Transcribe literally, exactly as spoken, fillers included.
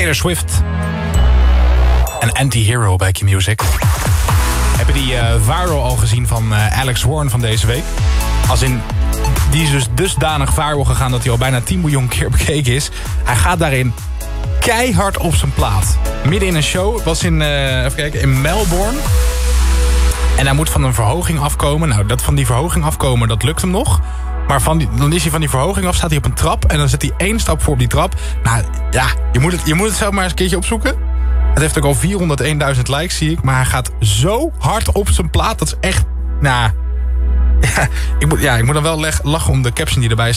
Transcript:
Taylor Swift. En Anti-Hero bij Q-Music. Hebben die uh, viral al gezien van uh, Alex Warren van deze week? Als in, die is dus dusdanig viral gegaan dat hij al bijna tien miljoen keer bekeken is. Hij gaat daarin keihard op zijn plaat. Midden in een show. Het was in, uh, even kijken, in Melbourne. En hij moet van een verhoging afkomen. Nou, dat van die verhoging afkomen, dat lukt hem nog. Maar van die, dan is hij van die verhoging af, staat hij op een trap. En dan zet hij één stap voor op die trap. Nou, ja, je moet het, je moet het zelf maar eens een keertje opzoeken. Het heeft ook al vierhonderdeenduizend likes, zie ik. Maar hij gaat zo hard op zijn plaat. Dat is echt, nou... Ja, ik moet, ja, ik moet dan wel lachen om de caption die erbij staat.